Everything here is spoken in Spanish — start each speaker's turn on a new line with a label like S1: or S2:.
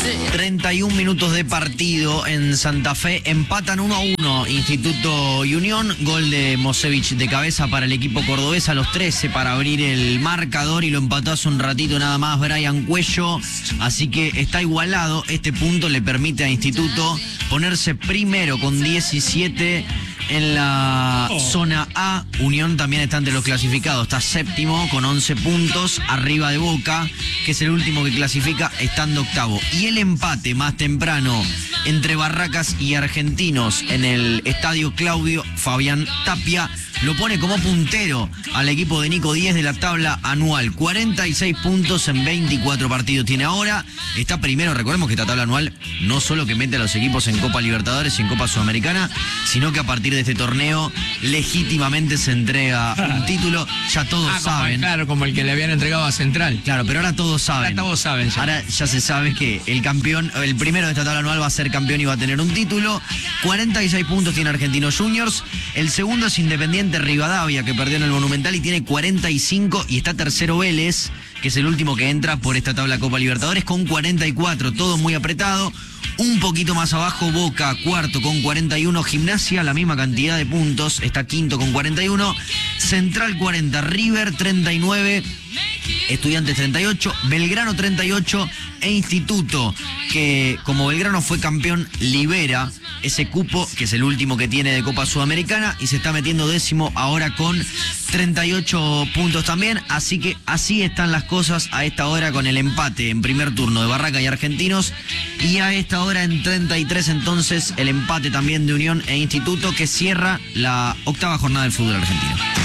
S1: 31 minutos de partido en Santa Fe. Empatan 1-1 Instituto y Unión. Gol de Mosevich de cabeza para el equipo cordobés a los 13 para abrir el marcador. Y lo empató hace un ratito nada más Brian Cuello. Así que está igualado. Este punto le permite a Instituto ponerse primero con 17 en la zona A. Unión también está entre los clasificados. Está séptimo con 11 puntos. Arriba de Boca, que es el último que clasifica, estando octavo. Y el empate más temprano entre Barracas y Argentinos en el estadio Claudio Fabián Tapia lo pone como puntero al equipo de Nico Díez de la tabla anual. 46 puntos en 24 partidos tiene ahora. Está primero, recordemos que esta tabla anual no solo que mete a los equipos en Copa Libertadores y en Copa Sudamericana, sino que a partir de este torneo legítimamente se entrega un título. Ya todos saben.
S2: Claro, como el que le habían entregado a Central.
S1: Claro, pero ahora todos saben.
S2: Ahora todos saben ya.
S1: Ahora ya se sabe que el campeón, el primero de esta tabla anual va a ser campeón y va a tener un título. 46 puntos tiene Argentinos Juniors. El segundo es Independiente Rivadavia, que perdió en el Monumental y tiene 45. Y está tercero Vélez, que es el último que entra por esta tabla Copa Libertadores, con 44. Todo muy apretado. Un poquito más abajo Boca, cuarto con 41. Gimnasia, la misma cantidad de puntos, está quinto con 41. Central 40, River 39, Estudiantes 38, Belgrano 38 e Instituto, que como Belgrano fue campeón, libera ese cupo, que es el último que tiene de Copa Sudamericana, y se está metiendo décimo ahora con 38 puntos también. Así que así están las cosas a esta hora, con el empate en primer turno de Barraca y Argentinos, y a esta hora en 33 entonces el empate también de Unión e Instituto, que cierra la octava jornada del fútbol argentino.